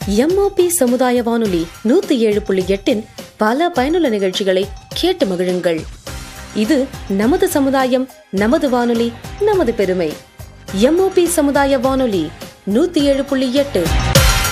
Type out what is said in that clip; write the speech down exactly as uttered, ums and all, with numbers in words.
எம்.ஓ.பி. சமுதாய வானொலி நூத்தி ஏழு புள்ளி எட்டின் பல பயனுள்ள நிகழ்ச்சிகளை கேட்டு மகிழுங்கள். இது நமது சமுதாயம், நமது வானொலி, நமது பெருமை. எம்.ஓ.பி. சமுதாய வானொலி நூத்தி ஏழு புள்ளி எட்டு.